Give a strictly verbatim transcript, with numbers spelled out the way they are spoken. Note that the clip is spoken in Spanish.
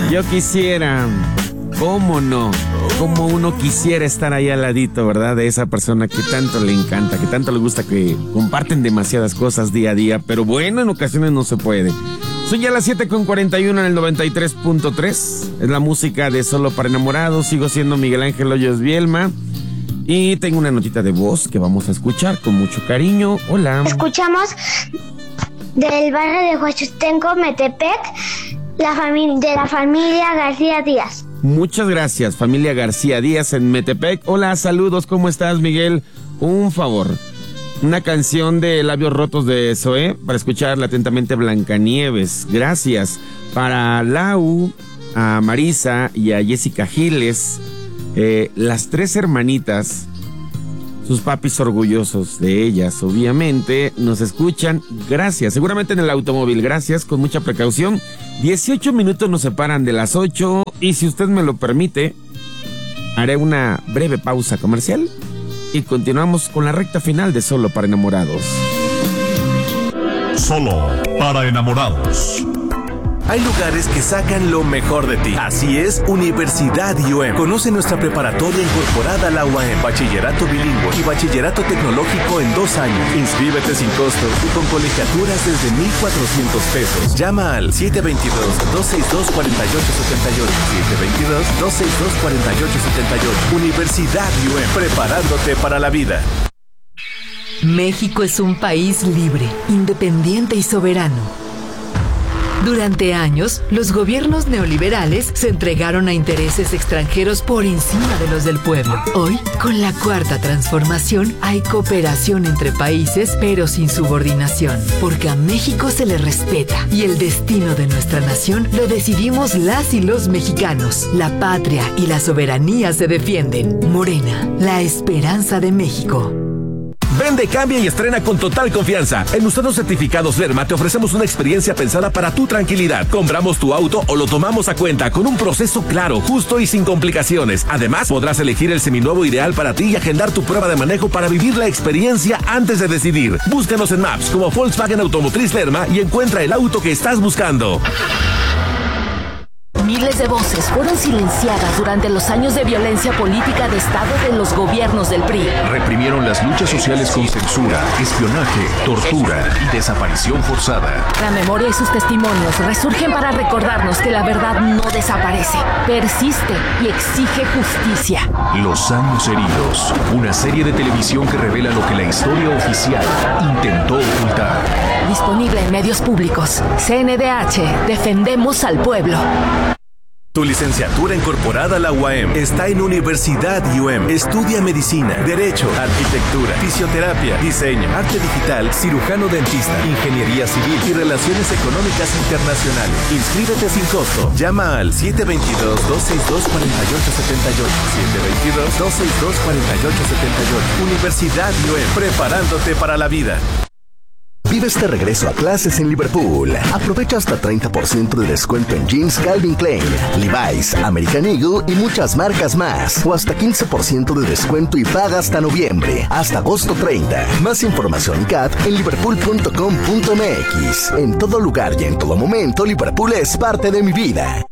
Yo quisiera, ¿cómo no? Como uno quisiera estar ahí al ladito, ¿verdad? De esa persona que tanto le encanta, que tanto le gusta, que comparten demasiadas cosas día a día, pero bueno, en ocasiones no se puede. Son ya las siete con cuarenta y uno en el noventa y tres punto tres. Es la música de Solo para Enamorados. Sigo siendo Miguel Ángel Hoyos Bielma. Y tengo una notita de voz que vamos a escuchar con mucho cariño. Hola. Escuchamos del barrio de Huachutenco, Metepec, la fami- de la familia García Díaz. Muchas gracias, familia García Díaz en Metepec. Hola, saludos, ¿cómo estás, Miguel? Un favor, una canción de Labios Rotos de Zoé para escucharla atentamente, Blancanieves. Gracias. Para Lau, a Marisa y a Jessica Giles, eh, las tres hermanitas, sus papis orgullosos de ellas, obviamente, nos escuchan. Gracias, seguramente en el automóvil, gracias, con mucha precaución. dieciocho minutos nos separan de las ocho y si usted me lo permite, haré una breve pausa comercial y continuamos con la recta final de Solo para Enamorados. Solo para Enamorados. Hay lugares que sacan lo mejor de ti. Así es, Universidad U E M. Conoce nuestra preparatoria incorporada a la U A M, bachillerato bilingüe y bachillerato tecnológico en dos años. Inscríbete sin costo y con colegiaturas desde mil cuatrocientos pesos. Llama al siete dos dos, dos seis dos, cuatro ocho siete ocho. siete dos dos, dos seis dos, cuatro ocho siete ocho. Universidad U E M, preparándote para la vida. México es un país libre, independiente y soberano. Durante años, los gobiernos neoliberales se entregaron a intereses extranjeros por encima de los del pueblo. Hoy, con la cuarta transformación, hay cooperación entre países, pero sin subordinación, porque a México se le respeta y el destino de nuestra nación lo decidimos las y los mexicanos. La patria y la soberanía se defienden. Morena, la esperanza de México. Vende, cambia y estrena con total confianza. En Usados Certificados Lerma te ofrecemos una experiencia pensada para tu tranquilidad. Compramos tu auto o lo tomamos a cuenta con un proceso claro, justo y sin complicaciones. Además, podrás elegir el seminuevo ideal para ti y agendar tu prueba de manejo para vivir la experiencia antes de decidir. Búscanos en Maps como Volkswagen Automotriz Lerma y encuentra el auto que estás buscando. Miles de voces fueron silenciadas durante los años de violencia política de Estado de los gobiernos del P R I. Reprimieron las luchas sociales con censura, espionaje, tortura y desaparición forzada. La memoria y sus testimonios resurgen para recordarnos que la verdad no desaparece, persiste y exige justicia. Los años heridos, una serie de televisión que revela lo que la historia oficial intentó ocultar. Disponible en medios públicos. C N D H, defendemos al pueblo. Tu licenciatura incorporada a la U A M está en Universidad U E M. Estudia medicina, derecho, arquitectura, fisioterapia, diseño, arte digital, cirujano dentista, ingeniería civil y relaciones económicas internacionales. Inscríbete sin costo. Llama al siete dos dos, dos seis dos, cuatro ocho siete ocho. siete dos dos, dos seis dos, cuatro ocho siete ocho. Universidad U E M, preparándote para la vida. Vive este regreso a clases en Liverpool. Aprovecha hasta treinta por ciento de descuento en jeans Calvin Klein, Levi's, American Eagle y muchas marcas más. O hasta quince por ciento de descuento y paga hasta noviembre, hasta agosto treinta. Más información C A T en liverpool punto com punto m x. En todo lugar y en todo momento, Liverpool es parte de mi vida.